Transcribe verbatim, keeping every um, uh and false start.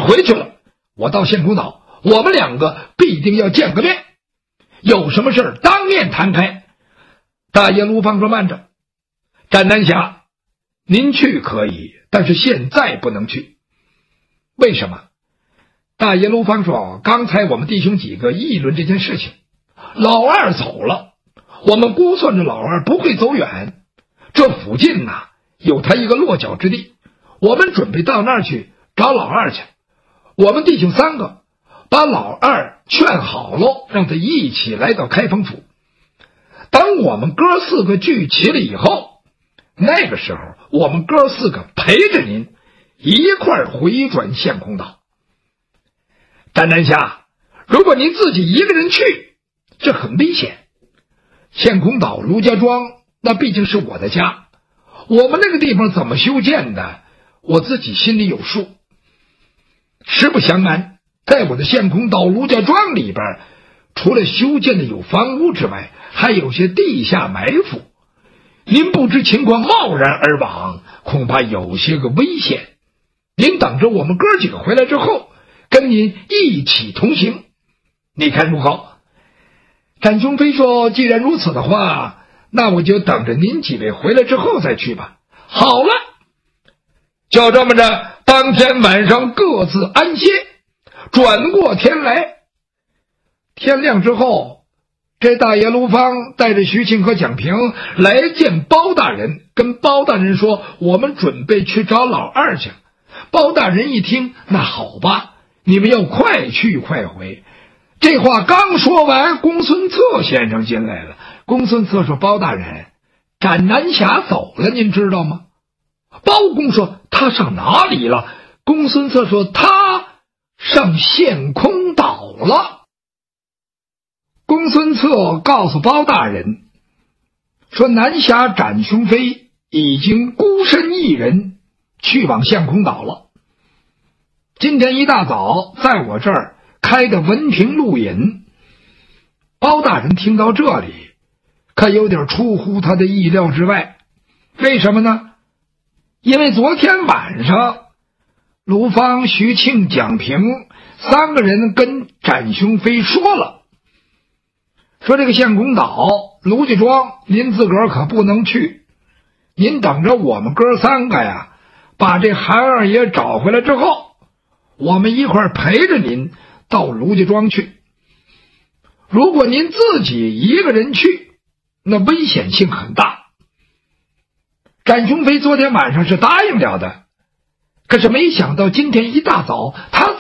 回去了，我到县公岛，我们两个必定要见个面，有什么事当面谈开。大爷卢芳说：“慢着，展南侠，您去可以，但是现在不能去。为什么？”大爷卢芳说：“刚才我们弟兄几个议论这件事情，老二走了，我们估算着老二不会走远，这附近呐、啊、有他一个落脚之地，我们准备到那儿去找老二去。我们弟兄三个把老二劝好喽，让他一起来到开封府。等我们哥四个聚齐了以后，那个时候我们哥四个陪着您一块儿回转县空岛。展南侠，如果您自己一个人去，这很危险。县空岛卢家庄那毕竟是我的家，我们那个地方怎么修建的，我自己心里有数。实不相瞒，在我的县空岛卢家庄里边，除了修建的有房屋之外，还有些地下埋伏。您不知情况贸然而往，恐怕有些个危险。您等着我们哥几个回来之后，跟您一起同行，你看如何？展雄飞说：“既然如此的话，那我就等着您几位回来之后再去吧。”好了，就这么着，当天晚上各自安歇。转过天来，天亮之后，这大爷卢芳带着徐庆和蒋平来见包大人，跟包大人说：“我们准备去找老二去。”包大人一听，那好吧，你们要快去快回。这话刚说完，公孙策先生进来了。公孙策说：“包大人，展南侠走了，您知道吗？”包公说：“他上哪里了？”公孙策说：“他上县空岛了。”公孙策告诉包大人说：“南侠展雄飞已经孤身一人去往县空岛了。今天一大早在我这儿开的文凭录引。”包大人听到这里，可有点出乎他的意料之外。为什么呢？因为昨天晚上卢芳、徐庆、蒋平三个人跟展雄飞说了，说这个县公岛卢家庄您自个儿可不能去，您等着我们哥三个呀把这韩二爷找回来之后，我们一块儿陪着您到卢家庄去。如果您自己一个人去，那危险性很大。展雄飞昨天晚上是答应了的，可是没想到今天一大早他